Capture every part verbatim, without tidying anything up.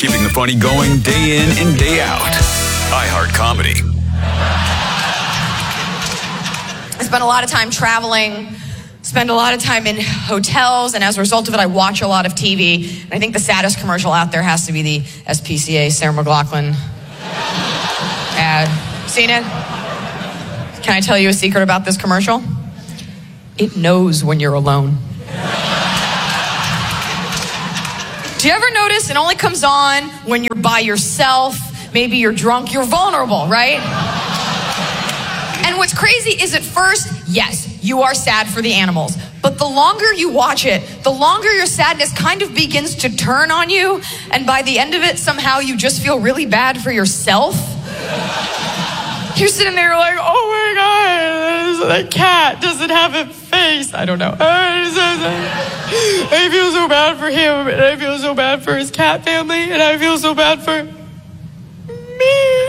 keeping the funny going day in and day out. iHeart Comedy. I spend a lot of time traveling, spend a lot of time in hotels, and as a result of it, I watch a lot of T V. And I think the saddest commercial out there has to be the S P C A Sarah McLachlan ad. Seen it? Can I tell you a secret about this commercial? It knows when you're alone. Do you ever notice it only comes on when you're by yourself? Maybe you're drunk, you're vulnerable, right? And what's crazy is at first, yes, you are sad for the animals. But the longer you watch it, the longer your sadness kind of begins to turn on you. And by the end of it, somehow you just feel really bad for yourself. You're sitting there like, oh my God, that cat doesn't have a face. I don't know. I feel so bad for him, and I feel so bad for his cat family, and I feel so bad for me.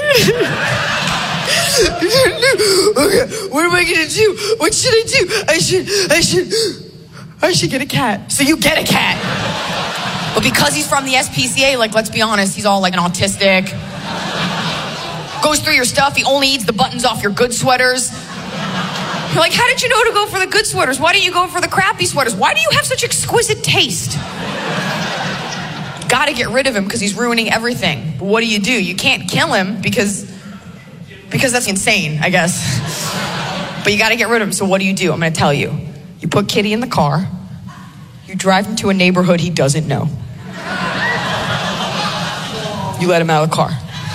Okay, what am I gonna do? What should I do? I should, I should, I should get a cat. So you get a cat. But because he's from the S P C A, like, let's be honest, he's all like an autistic. Goes through your stuff. He only eats the buttons off your good sweaters. You're like, how did you know to go for the good sweaters? Why don't you go for the crappy sweaters? Why do you have such exquisite taste? Gotta get rid of him because he's ruining everything. But what do you do? You can't kill him because, because that's insane, I guess. But you gotta get rid of him. So what do you do? I'm gonna tell you. You put Kitty in the car. You drive him to a neighborhood he doesn't know. You let him out of the car.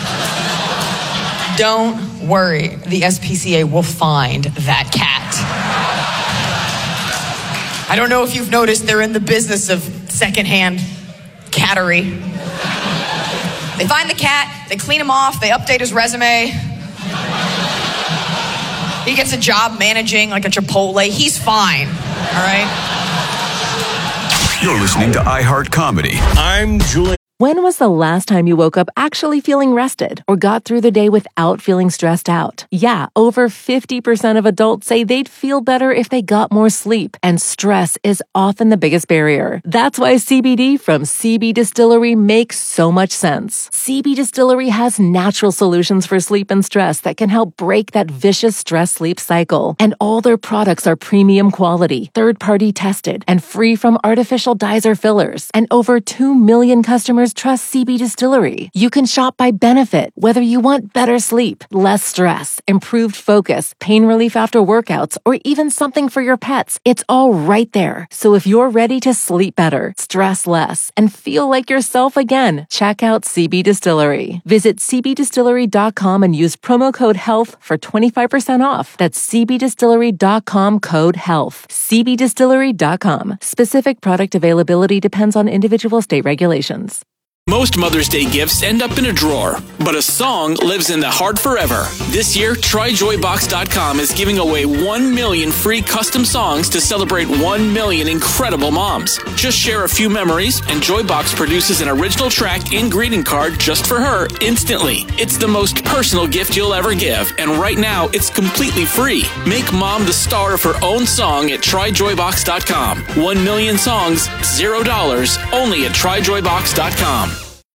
Don't worry, the S P C A will find that cat. I don't know if you've noticed, they're in the business of secondhand cattery. They find the cat, they clean him off, they update his resume. He gets a job managing like a Chipotle. He's fine, all right? You're listening to iHeart Comedy. I'm Julian. When was the last time you woke up actually feeling rested or got through the day without feeling stressed out? Yeah, over fifty percent of adults say they'd feel better if they got more sleep, and stress is often the biggest barrier. That's why C B D from C B Distillery makes so much sense. C B Distillery has natural solutions for sleep and stress that can help break that vicious stress-sleep cycle. And all their products are premium quality, third-party tested, and free from artificial dyes or fillers. And over two million customers trust C B Distillery. You can shop by benefit, whether you want better sleep, less stress, improved focus, pain relief after workouts, or even something for your pets. It's all right there. So if you're ready to sleep better, stress less, and feel like yourself again, check out C B Distillery. Visit c b distillery dot com and use promo code HEALTH for twenty-five percent off. That's c b distillery dot com code HEALTH. c b distillery dot com. Specific product availability depends on individual state regulations. Most Mother's Day gifts end up in a drawer, but a song lives in the heart forever. This year, try joy box dot com is giving away one million free custom songs to celebrate one million incredible moms. Just share a few memories, and Joybox produces an original track and greeting card just for her instantly. It's the most personal gift you'll ever give, and right now, it's completely free. Make mom the star of her own song at try joy box dot com. One million songs, zero dollars, only at try joy box dot com.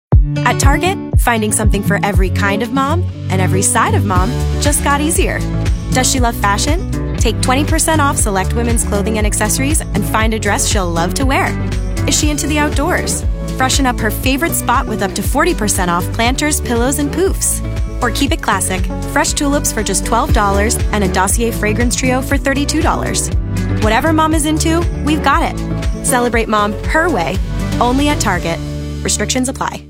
At Target, finding something for every kind of mom and every side of mom just got easier. Does she love fashion? Take twenty percent off select women's clothing and accessories and find a dress she'll love to wear. Is she into the outdoors? Freshen up her favorite spot with up to forty percent off planters, pillows, and poofs. Or keep it classic, fresh tulips for just twelve dollars and a Dossier fragrance trio for thirty-two dollars. Whatever mom is into, we've got it. Celebrate mom her way, only at Target. Restrictions apply.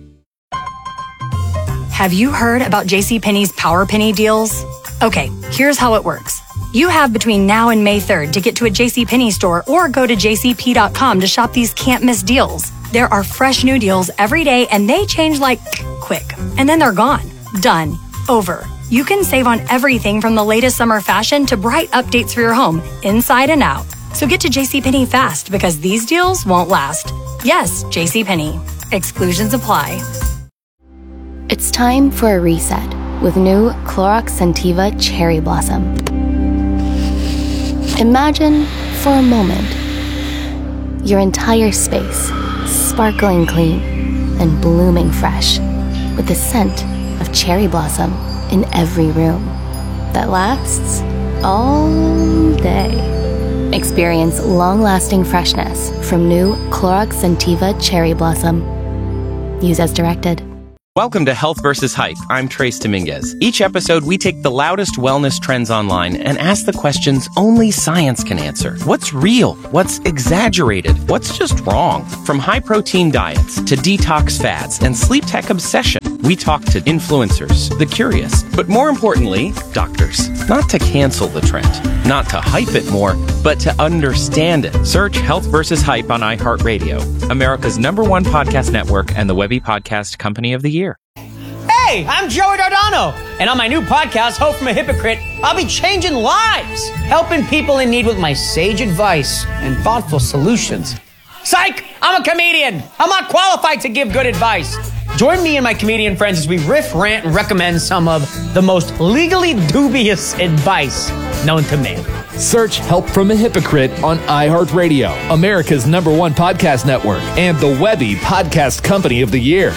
Have you heard about JCPenney's Power Penny deals? Okay, here's how it works. You have between now and May third to get to a JCPenney store or go to j c p dot com to shop these can't-miss deals. There are fresh new deals every day, and they change like quick. And then they're gone. Done. Over. You can save on everything from the latest summer fashion to bright updates for your home, inside and out. So get to JCPenney fast, because these deals won't last. Yes, JCPenney. Exclusions apply. It's time for a reset with new Clorox Scentiva Cherry Blossom. Imagine, for a moment, your entire space sparkling clean. and blooming fresh, with the scent of cherry blossom in every room that lasts all day. Experience long-lasting freshness from new Clorox Scentiva Cherry Blossom. Use as directed. Welcome to Health versus. Hype. I'm Trace Dominguez. Each episode, we take the loudest wellness trends online and ask the questions only science can answer. What's real? What's exaggerated? What's just wrong? From high-protein diets to detox fads and sleep tech obsession, we talk to influencers, the curious, but more importantly, doctors. Not to cancel the trend, not to hype it more, but to understand it. Search Health versus. Hype on iHeartRadio, America's number one podcast network and the Webby Podcast Company of the Year. Hey, I'm Joey Dardano, and on my new podcast, Hope from a Hypocrite, I'll be changing lives, helping people in need with my sage advice and thoughtful solutions. Psych! I'm a comedian. I'm not qualified to give good advice. Join me and my comedian friends as we riff, rant, and recommend some of the most legally dubious advice known to man. Search Help from a Hypocrite on iHeartRadio, America's number one podcast network, and the Webby Podcast Company of the Year.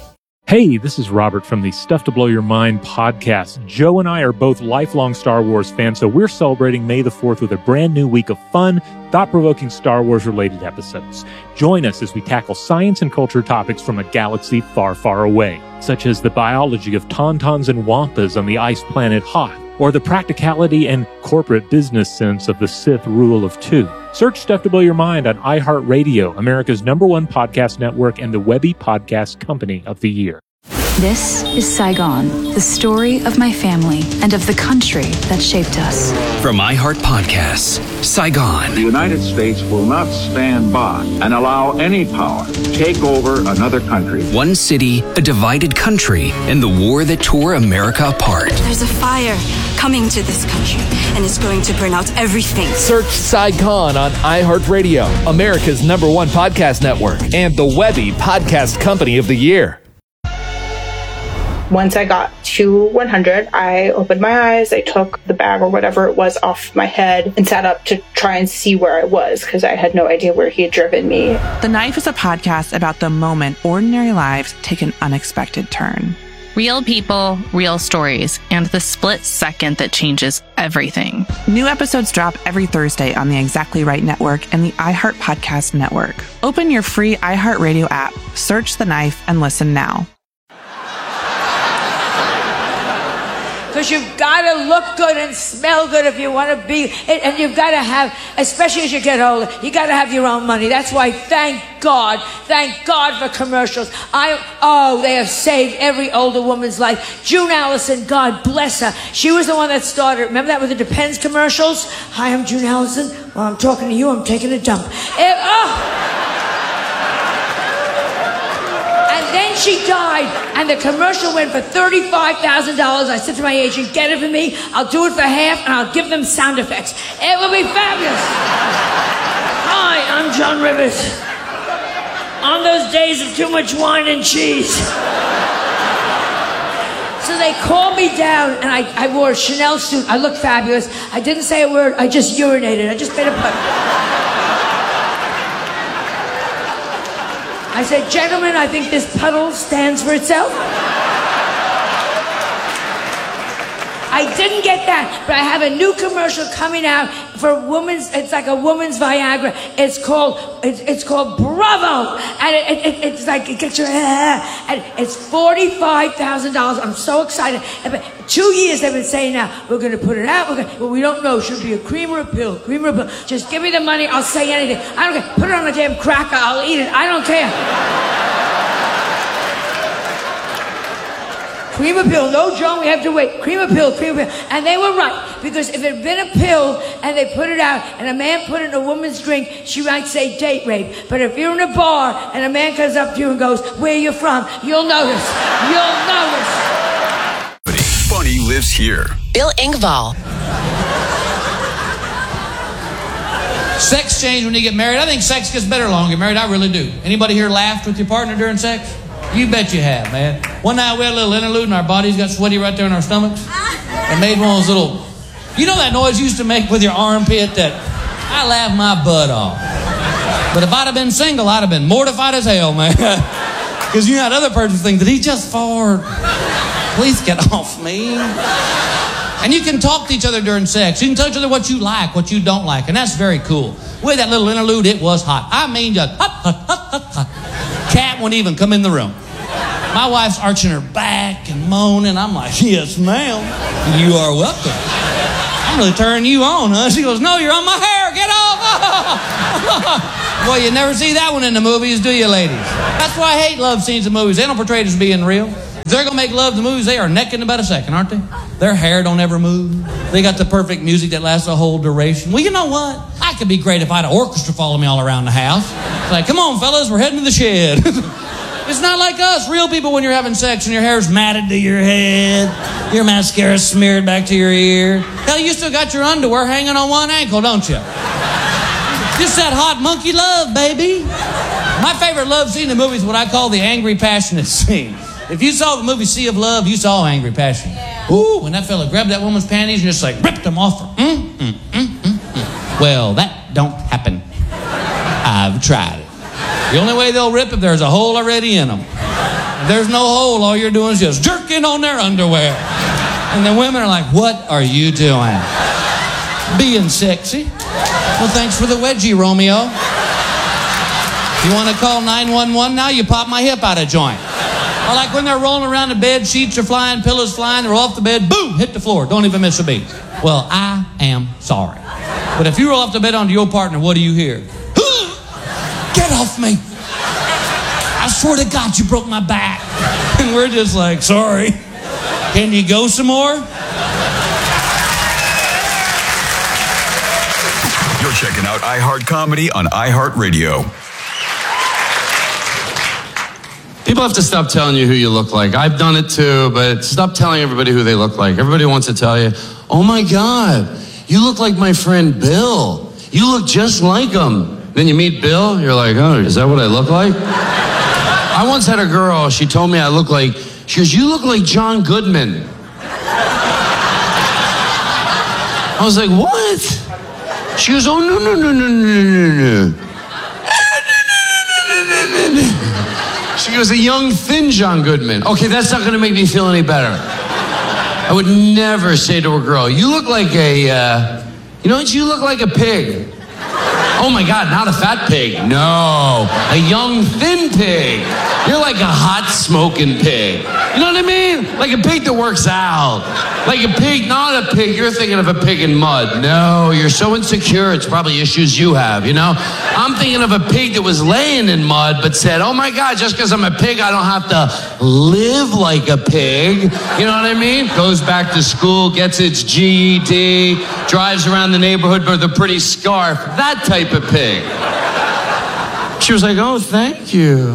Hey, this is Robert from the Stuff to Blow Your Mind podcast. Joe and I are both lifelong Star Wars fans, so we're celebrating May the fourth with a brand new week of fun, thought-provoking Star Wars-related episodes. Join us as we tackle science and culture topics from a galaxy far, far away, such as the biology of tauntauns and wampas on the ice planet Hoth, or the practicality and corporate business sense of the Sith rule of two. Search Stuff to Blow Your Mind on iHeartRadio, America's number one podcast network and the Webby Podcast Company of the Year. This is Saigon, the story of my family and of the country that shaped us. From iHeart Podcasts, Saigon. The United States will not stand by and allow any power to take over another country. One city, a divided country, and the war that tore America apart. There's a fire coming to this country, and it's going to burn out everything. Search Saigon on iHeartRadio, America's number one podcast network, and the Webby Podcast Company of the Year. Once I got to one hundred, I opened my eyes, I took the bag or whatever it was off my head and sat up to try and see where I was because I had no idea where he had driven me. The Knife is a podcast about the moment ordinary lives take an unexpected turn. Real people, real stories, and the split second that changes everything. New episodes drop every Thursday on the Exactly Right Network and the iHeart Podcast Network. Open your free iHeartRadio app, search The Knife, and listen now. Because you've got to look good and smell good if you want to be, and you've got to have, especially as you get older, you got to have your own money. That's why, thank God, thank God for commercials. I, oh, they have saved every older woman's life. June Allison, God bless her. She was the one that started, remember that with the Depends commercials? Hi, I'm June Allison. While I'm talking to you, I'm taking a dump. It, oh. And then she died, and the commercial went for thirty-five thousand dollars. I said to my agent, get it for me. I'll do it for half, and I'll give them sound effects. It will be fabulous. Hi, I'm John Rivers. On those days of too much wine and cheese. So they called me down, and I, I wore a Chanel suit. I looked fabulous. I didn't say a word. I just urinated. I just made a put. I said, gentlemen, I think this puddle stands for itself. I didn't get that, but I have a new commercial coming out for women's, it's like a woman's Viagra. It's called, it's, it's called Bravo. And it, it, it's like, it gets your, uh, and it's forty-five thousand dollars. I'm so excited. Two years they've been saying now, we're going to put it out. We're gonna, well, we don't know. Should it be a cream or a pill? Cream or a pill? Just give me the money. I'll say anything. I don't care. Put it on a damn cracker. I'll eat it. I don't care. Cream or pill, no, John, we have to wait. Cream or pill, cream or pill. And they were right, because if it had been a pill and they put it out and a man put it in a woman's drink, she might say date rape. But if you're in a bar and a man comes up to you and goes, where are you from? You'll notice. You'll notice. Funny lives here. Bill Engvall. Sex change when you get married. I think sex gets better long you get married. I really do. Anybody here laughed with your partner during sex? You bet you have, man. One night we had a little interlude and our bodies got sweaty right there in our stomachs. And made one of those little, you know that noise you used to make with your armpit that I laughed my butt off. But if I'd have been single, I'd have been mortified as hell, man. Because you know that other person think, did he just fart? Please get off me. And you can talk to each other during sex. You can tell each other what you like, what you don't like. And that's very cool. With that little interlude, it was hot. I mean, just hot, hot, hot, hot, hot. Cat wouldn't even come in the room. My wife's arching her back and moaning. I'm like, yes, ma'am. You are welcome. I'm really turning you on, huh? She goes, no, you're on my hair. Get off. Well, you never see that one in the movies, do you, ladies? That's why I hate love scenes in movies. They don't portray it as being real. If they're going to make love in the movies, they are naked in about a second, aren't they? Their hair don't ever move. They got the perfect music that lasts the whole duration. Well, you know what? I could be great if I had an orchestra follow me all around the house. It's like, come on, fellas, we're heading to the shed. It's not like us, real people, when you're having sex and your hair's matted to your head, your mascara smeared back to your ear. Hell, you still got your underwear hanging on one ankle, don't you? Just that hot monkey love, baby. My favorite love scene in the movie is what I call the angry, passionate scene. If you saw the movie Sea of Love, you saw angry, passionate. Ooh, when that fella grabbed that woman's panties and just like ripped them off her. Mm, mm, mm, mm, mm. Well, that don't happen. I've tried it. The only way they'll rip if there's a hole already in them. If there's no hole, all you're doing is just jerking on their underwear. And the women are like, what are you doing? Being sexy. Well, thanks for the wedgie, Romeo. You want to call nine one one now? You pop my hip out of joint. Or like when they're rolling around the bed, sheets are flying, pillows flying, they're off the bed, boom, hit the floor. Don't even miss a beat. Well, I am sorry. But if you roll off the bed onto your partner, what do you hear? Get off me. I swear to God you broke my back. And we're just like, sorry. Can you go some more? You're checking out iHeart Comedy on iHeartRadio. People have to stop telling you who you look like. I've done it too, but stop telling everybody who they look like. Everybody wants to tell you, oh my God, you look like my friend Bill. You look just like him. Then you meet Bill, you're like, oh, is that what I look like? I once had a girl, she told me I look like, she goes, you look like John Goodman. I was like, what? She goes, oh, no, no, no, no, no, no, no. She goes, a young, thin John Goodman. Okay, that's not going to make me feel any better. I would never say to a girl, you look like a, uh, you know what, you look like a pig. Oh my God, not a fat pig. No, a young, thin pig. You're like a hot, smoking pig. You know what I mean? Like a pig that works out. Like a pig, not a pig. You're thinking of a pig in mud. No, you're so insecure. It's probably issues you have, you know? I'm thinking of a pig that was laying in mud but said, oh my God, just because I'm a pig, I don't have to live like a pig. You know what I mean? Goes back to school, gets its G E D, drives around the neighborhood with a pretty scarf. That type of pig. She was like, oh, thank you.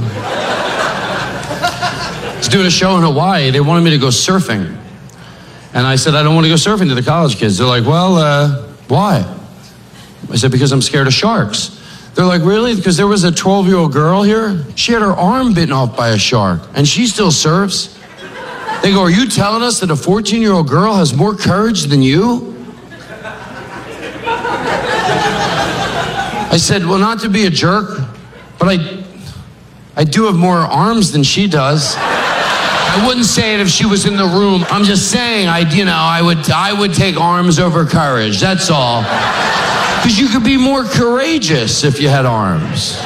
I was doing a show in Hawaii. They wanted me to go surfing. And I said, I don't want to go surfing to the college kids. They're like, well, uh, why? I said, because I'm scared of sharks. They're like, really? Because there was a twelve-year-old girl here. She had her arm bitten off by a shark, and she still surfs. They go, are you telling us that a fourteen-year-old girl has more courage than you? I said, well, not to be a jerk, but I, I do have more arms than she does. I wouldn't say it if she was in the room. I'm just saying, I, you know, I would, I would take arms over courage. That's all. Because you could be more courageous if you had arms.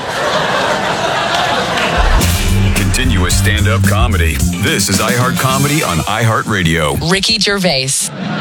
Continuous stand-up comedy. This is iHeart Comedy on iHeartRadio. Ricky Gervais.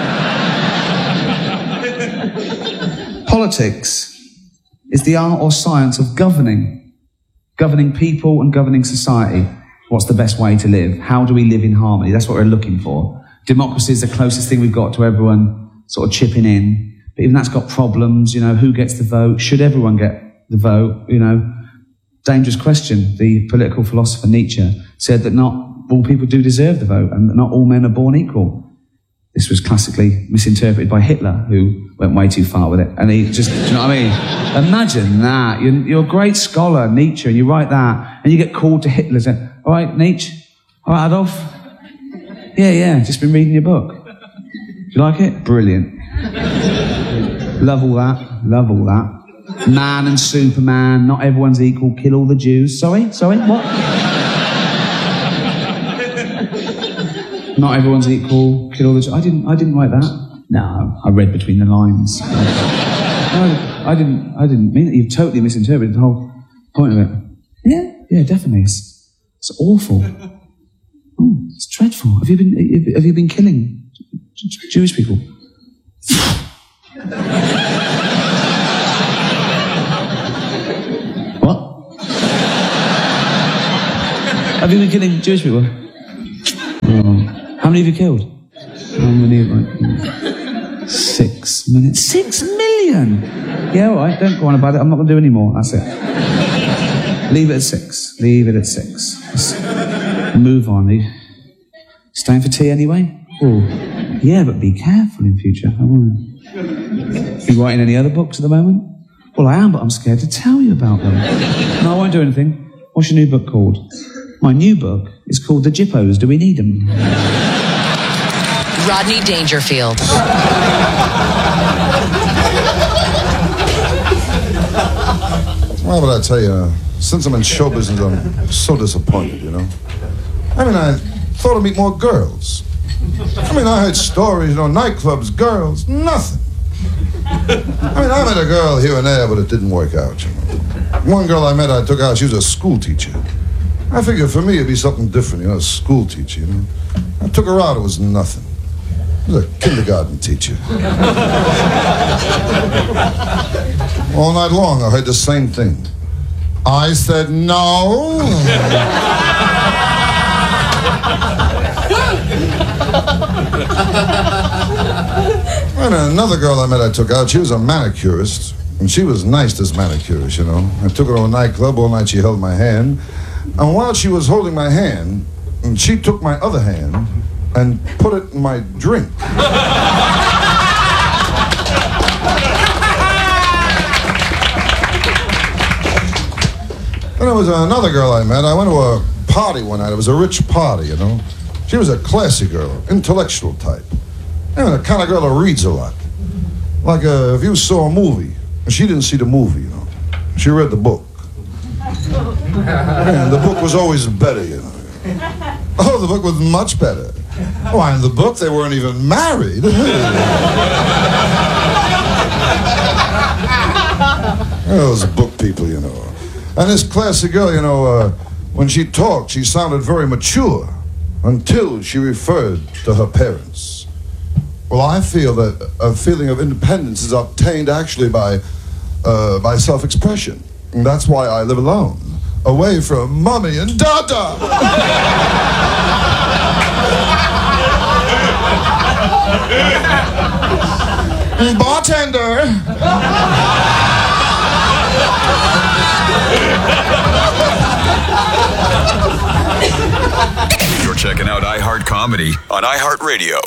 Politics is the art or science of governing. Governing people and governing society. What's the best way to live? How do we live in harmony? That's what we're looking for. Democracy is the closest thing we've got to everyone sort of chipping in. But even that's got problems, you know, who gets the vote? Should everyone get the vote? You know, dangerous question. The political philosopher Nietzsche said that not all people do deserve the vote and that not all men are born equal. This was classically misinterpreted by Hitler, who went way too far with it. And he just, do you know what I mean? Imagine that. You're, you're a great scholar, Nietzsche, and you write that, and you get called to Hitler and say, all right, Nietzsche? All right, Adolf? Yeah, yeah, just been reading your book. Do you like it? Brilliant. Love all that. Love all that. Man and Superman, not everyone's equal, kill all the Jews. Sorry? Sorry? What? Not everyone's equal. Kill all the... Ch- I didn't. I didn't write that. No, I read between the lines. No, I didn't. I didn't mean it. You've totally misinterpreted the whole point of it. Yeah, yeah, definitely. It's, it's awful. Oh, it's dreadful. Have you been? Have you been killing Jewish people? What? Have you been killing Jewish people? Oh. How many have you killed? How many? Like, six million. Six million? Yeah, all right. Don't go on about it. I'm not going to do any more. That's it. Leave it at six. Leave it at six. Let's move on. Are you staying for tea anyway? Oh, yeah, but be careful in future. I won't. You writing any other books at the moment? Well, I am, but I'm scared to tell you about them. No, I won't do anything. What's your new book called? My new book is called The Jippos. Do we need them? Rodney Dangerfield. Well, but I tell you, uh, since I'm in show business, I'm so disappointed, you know? I mean, I thought I'd meet more girls. I mean, I heard stories, you know, nightclubs, girls, nothing. I mean, I met a girl here and there, but it didn't work out, you know. One girl I met, I took out, she was a school teacher. I figured for me it'd be something different, you know, a school teacher, you know. I took her out, it was nothing. It was a kindergarten teacher. All night long, I heard the same thing. I said no. And another girl I met I took out, she was a manicurist. And she was nice, this manicurist, you know. I took her to a nightclub, all night she held my hand. And while she was holding my hand, she took my other hand and put it in my drink. Then there was another girl I met. I went to a party one night. It was a rich party, you know. She was a classy girl, intellectual type. You know, the kind of girl that reads a lot. Like uh, if you saw a movie, she didn't see the movie, you know. She read the book. And the book was always better, you know. Oh, the book was much better. Why, in the book, they weren't even married. Those book people, you know. And this classy girl, you know, uh, when she talked, she sounded very mature until she referred to her parents. Well, I feel that a feeling of independence is obtained actually by, uh, by self-expression. And that's why I live alone, away from mommy and dada. Bartender. You're checking out iHeart Comedy on iHeartRadio.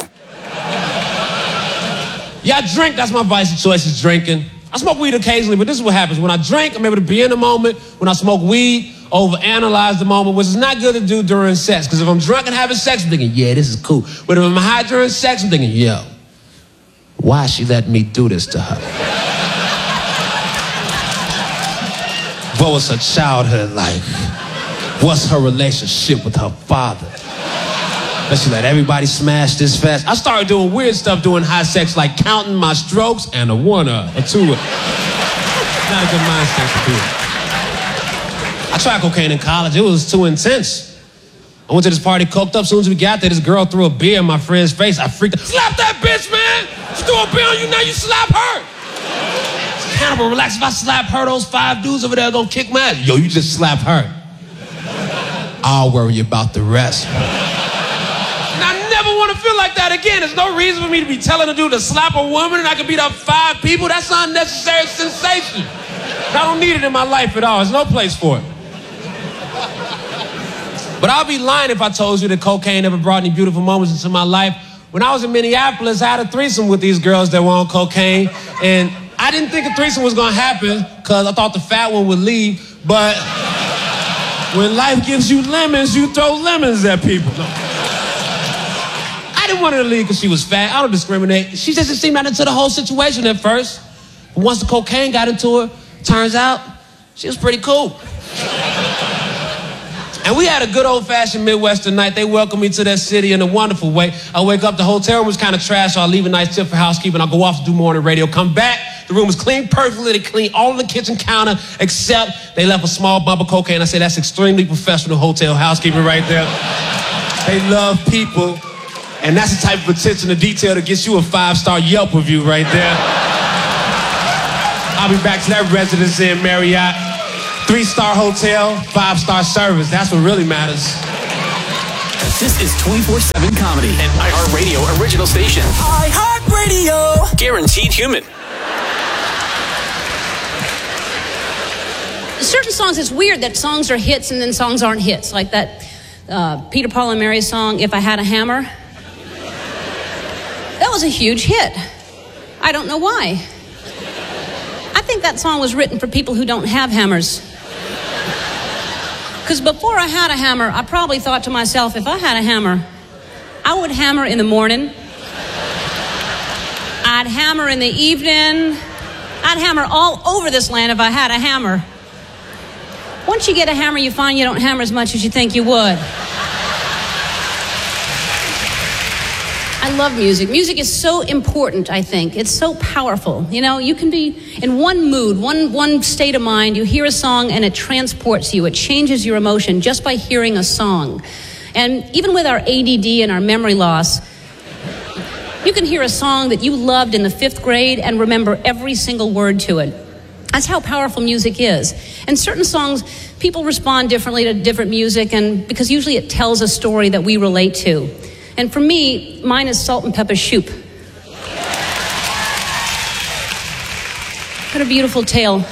Yeah, I drink. That's my vice of choice is drinking. I smoke weed occasionally, but this is what happens. When I drink, I'm able to be in the moment. When I smoke weed, overanalyze the moment, which is not good to do during sex. Because if I'm drunk and having sex, I'm thinking, yeah, this is cool. But if I'm high during sex, I'm thinking, yo, why is she letting me do this to her? What was her childhood like? What's her relationship with her father? Does she let everybody smash this fast? I started doing weird stuff during high sex, like counting my strokes and a one or a two. Not a good mindset to do. I tried cocaine in college. It was too intense. I went to this party, coked up. As soon as we got there, this girl threw a beer in my friend's face. I freaked out. Slap that bitch, man! She threw a beer on you, now you slap her! Cannibal, relax. If I slap her, those five dudes over there are gonna kick my ass. Yo, you just slap her. I'll worry about the rest. And I never want to feel like that again. There's no reason for me to be telling a dude to slap a woman and I can beat up five people. That's unnecessary sensation. I don't need it in my life at all. There's no place for it. But I'll be lying if I told you that cocaine never brought any beautiful moments into my life. When I was in Minneapolis, I had a threesome with these girls that were on cocaine. And I didn't think a threesome was going to happen because I thought the fat one would leave. But when life gives you lemons, you throw lemons at people. I didn't want her to leave because she was fat. I don't discriminate. She just didn't seem right into the whole situation at first. But once the cocaine got into her, turns out she was pretty cool. And we had a good old-fashioned Midwestern night. They welcomed me to their city in a wonderful way. I wake up, the hotel room was kind of trash, so I leave a nice tip for housekeeping. I go off to do morning radio, come back, the room was clean perfectly. They cleaned all of the kitchen counter, except they left a small bump of cocaine. I say, that's extremely professional hotel housekeeping right there. They love people, and that's the type of attention to detail that gets you a five-star Yelp review right there. I'll be back to that Residence Inn Marriott. Three-star hotel, five-star service. That's what really matters. This is twenty-four seven Comedy, an iHeartRadio original station. iHeartRadio. Guaranteed human. Certain songs, it's weird that songs are hits and then songs aren't hits. Like that uh, Peter, Paul, and Mary song, If I Had a Hammer. That was a huge hit. I don't know why. I think that song was written for people who don't have hammers. Because before I had a hammer, I probably thought to myself, if I had a hammer, I would hammer in the morning. I'd hammer in the evening. I'd hammer all over this land if I had a hammer. Once you get a hammer, you find you don't hammer as much as you think you would. I love music. Music is so important, I think. It's so powerful. You know, you can be in one mood, one, one state of mind. You hear a song and it transports you. It changes your emotion just by hearing a song. And even with our A D D and our memory loss, you can hear a song that you loved in the fifth grade and remember every single word to it. That's how powerful music is. And certain songs, people respond differently to different music, and because usually it tells a story that we relate to. And for me, mine is Salt and Pepper Shoop. What a beautiful tale.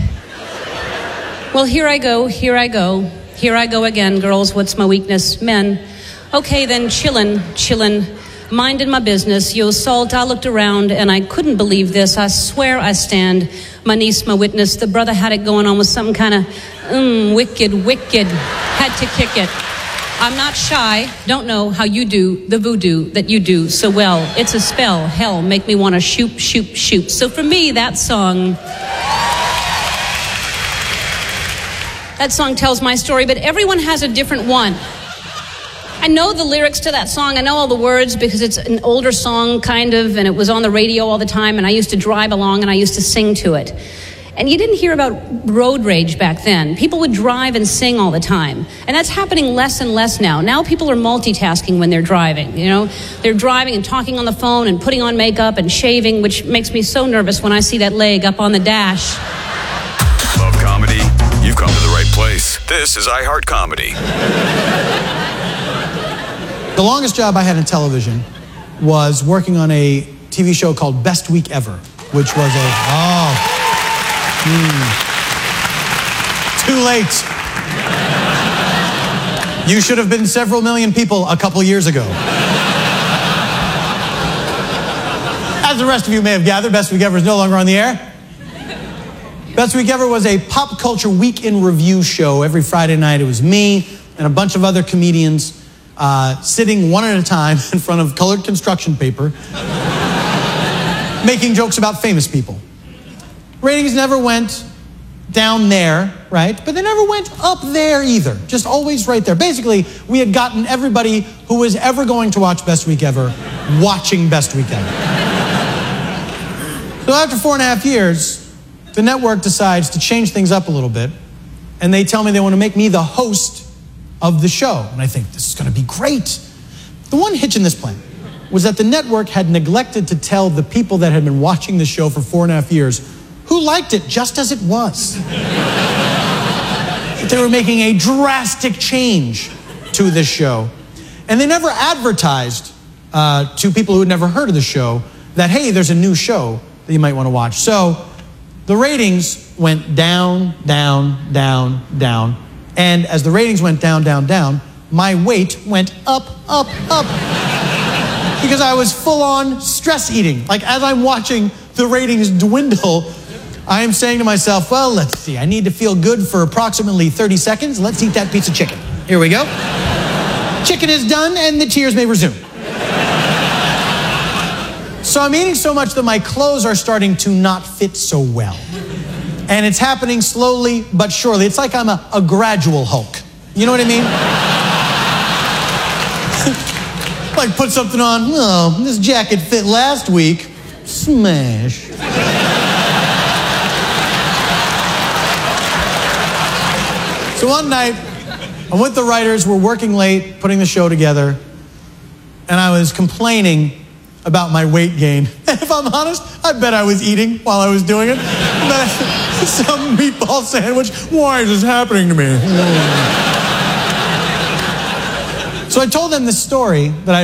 Well, here I go, here I go, here I go again. Girls, what's my weakness? Men. Okay, then chillin', chillin', minding my business. Yo, Salt, I looked around and I couldn't believe this. I swear I stand. My niece, my witness. The brother had it going on with some kind of, mm, wicked, wicked. Had to kick it. I'm not shy, don't know how you do the voodoo that you do so well. It's a spell, hell, make me want to shoot, shoot, shoot. So for me, that song, that song tells my story, but everyone has a different one. I know the lyrics to that song, I know all the words because it's an older song, kind of, and it was on the radio all the time, and I used to drive along and I used to sing to it. And you didn't hear about road rage back then. People would drive and sing all the time. And that's happening less and less now. Now people are multitasking when they're driving, you know? They're driving and talking on the phone and putting on makeup and shaving, which makes me so nervous when I see that leg up on the dash. Love comedy? You've come to the right place. This is iHeart Comedy. The longest job I had in television was working on a T V show called Best Week Ever, which was a, oh... Mm. Too late. You should have been several million people a couple years ago. As the rest of you may have gathered, Best Week Ever is no longer on the air. Best Week Ever was a pop culture week in review show. Every Friday night it was me and a bunch of other comedians uh, sitting one at a time in front of colored construction paper making jokes about famous people. Ratings never went down there, right? But they never went up there either. Just always right there. Basically, we had gotten everybody who was ever going to watch Best Week Ever watching Best Week Ever. So after four and a half years, the network decides to change things up a little bit, and they tell me they want to make me the host of the show. And I think, this is going to be great. The one hitch in this plan was that the network had neglected to tell the people that had been watching the show for four and a half years who liked it just as it was. They were making a drastic change to this show. And they never advertised uh, to people who had never heard of the show that, hey, there's a new show that you might want to watch. So the ratings went down, down, down, down. And as the ratings went down, down, down, my weight went up, up, up. Because I was full on stress eating. Like as I'm watching the ratings dwindle, I am saying to myself, well, let's see. I need to feel good for approximately thirty seconds. Let's eat that piece of chicken. Here we go. Chicken is done and the tears may resume. So I'm eating so much that my clothes are starting to not fit so well. And it's happening slowly but surely. It's like I'm a, a gradual Hulk. You know what I mean? Like put something on, oh, this jacket fit last week. Smash. So one night, I'm with the writers, we're working late, putting the show together, and I was complaining about my weight gain. And if I'm honest, I bet I was eating while I was doing it. But some meatball sandwich, why is this happening to me? So I told them this story that I